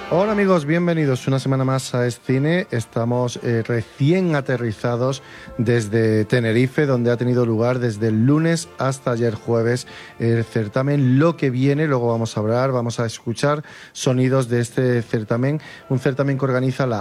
Hola amigos, bienvenidos una semana más a Escine. Estamos recién aterrizados desde Tenerife, donde ha tenido lugar desde el lunes hasta ayer jueves el certamen Lo que viene. Luego vamos a hablar, vamos a escuchar sonidos de este certamen, un certamen que organiza la